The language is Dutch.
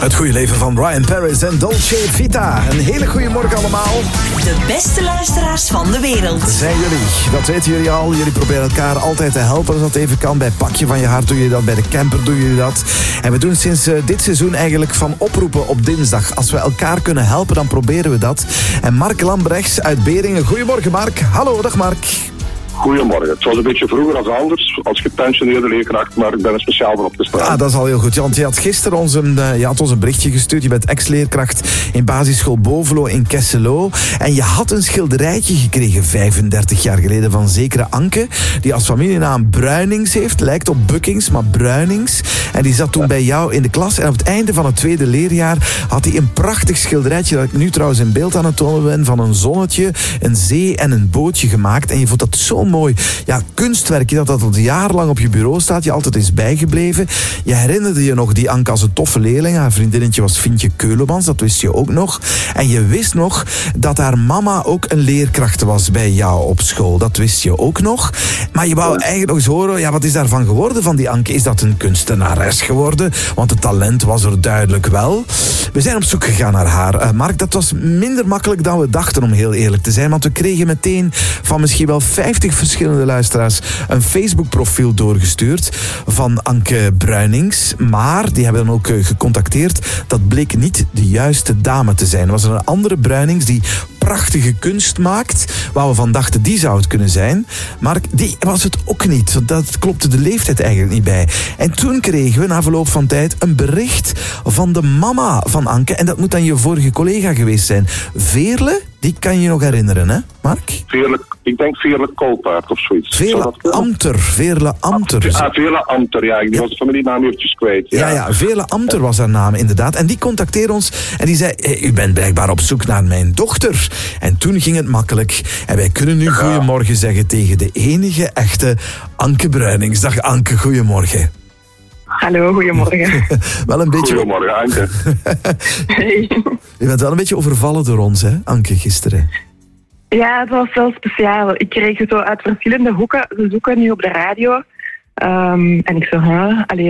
Het goede leven van Ryan Paris en Dolce Vita. Een hele goede morgen allemaal. De beste luisteraars van de wereld. Zijn jullie, dat weten jullie al. Jullie proberen elkaar altijd te helpen als dat even kan. Bij Pakje van je Hart doe je dat, bij de camper doe je dat. En we doen sinds dit seizoen eigenlijk van oproepen op dinsdag. Als we elkaar kunnen helpen, dan proberen we dat. En Mark Lambrechts uit Beringen. Goedemorgen Mark. Hallo, dag Mark. Goedemorgen. Het was een beetje vroeger als anders, als gepensioneerde leerkracht, maar ik ben er speciaal voor opgestaan. Ah, dat is al heel goed. Want je had gisteren ons een berichtje gestuurd. Je bent ex-leerkracht in basisschool Bovelo in Kesselo. En je had een schilderijtje gekregen 35 jaar geleden van zekere Anke, die als familienaam Bruinings heeft. Lijkt op Buckings, maar Bruinings. En die zat toen bij jou in de klas. En op het einde van het tweede leerjaar had hij een prachtig schilderijtje, dat ik nu trouwens in beeld aan het tonen ben, van een zonnetje, een zee en een bootje gemaakt. En je vond dat zo mooi. Ja, kunstwerkje dat al jarenlang op je bureau staat, je altijd is bijgebleven. Je herinnerde je nog die Anke als een toffe leerling. Haar vriendinnetje was Fintje Keulemans, dat wist je ook nog. En je wist nog dat haar mama ook een leerkracht was bij jou op school. Dat wist je ook nog. Maar je wou eigenlijk nog eens horen, ja, wat is daarvan geworden van die Anke? Is dat een kunstenares geworden? Want het talent was er duidelijk wel. We zijn op zoek gegaan naar haar. Mark, dat was minder makkelijk dan we dachten, om heel eerlijk te zijn. Want we kregen meteen van misschien wel 50 verschillende luisteraars een Facebook-profiel doorgestuurd van Anke Bruinings. Maar die hebben dan ook gecontacteerd. Dat bleek niet de juiste dame te zijn. Er was een andere Bruinings die prachtige kunst maakt, waar we van dachten die zou het kunnen zijn. Maar die was het ook niet. Dat klopte de leeftijd eigenlijk niet bij. En toen kregen we na verloop van tijd een bericht van de mama van Anke. En dat moet dan je vorige collega geweest zijn. Veerle, die kan je nog herinneren, hè, Mark? Ik denk Veerle Koolpaard of zoiets. Veerle Amter. Veerle Amter. Veerle Amter, ja. Die was de familienaam eventjes kwijt. Ja, Veerle Amter was haar naam, inderdaad. En die contacteerde ons en die zei, u bent blijkbaar op zoek naar mijn dochter. En toen ging het makkelijk. En wij kunnen nu goeiemorgen zeggen tegen de enige echte Anke Bruinings. Dag Anke, goeiemorgen. Hallo, goedemorgen. Wel een beetje... Goedemorgen, Anke. Hey. Je bent wel een beetje overvallen door ons, hè, Anke, gisteren. Ja, het was wel speciaal. Ik kreeg zo uit verschillende hoeken. Ze zoeken nu op de radio. En ik zo, allee,